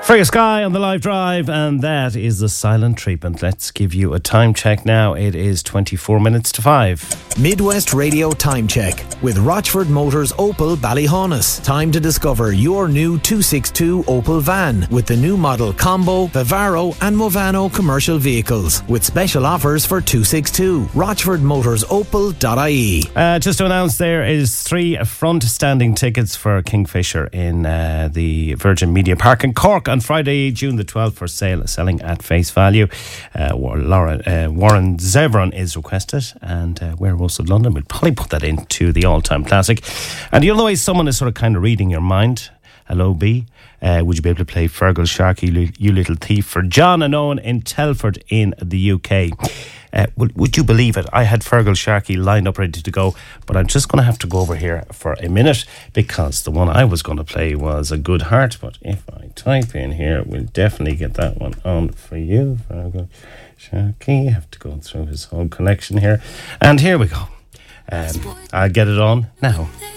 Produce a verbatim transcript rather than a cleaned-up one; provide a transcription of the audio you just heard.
Freya Sky on the live drive, and that is the silent treatment. Let's give you a time check now. It is twenty-four minutes to five. Midwest Radio Time Check with Rochford Motors Opel Ballyhaunis. Time to discover your new two sixty-two Opel van with the new model Combo, Vivaro and Movano commercial vehicles with special offers for two sixty-two. rochford motors opel dot I E. Uh, just to announce, there is three front-standing tickets for Kingfisher in uh, the Virgin Media Park in Cork on Friday, June the twelfth for sale, selling at face value. Uh, Laura, uh, Warren Zevron is requested, and uh, Where Most of London will probably put that into the all-time classic. And you'll know why someone is sort of kind of reading your mind. Hello, B. Uh, would you be able to play Fergal Sharkey, You Little Thief for John and Owen in Telford in the U K? Uh, would, would you believe it? I had Fergal Sharkey lined up ready to go, but I'm just going to have to go over here for a minute because the one I was going to play was A Good Heart. But if I type in here, we'll definitely get that one on for you. Fergal Sharkey. I have to go through his whole collection here. And here we go. Um, I'll get it on now.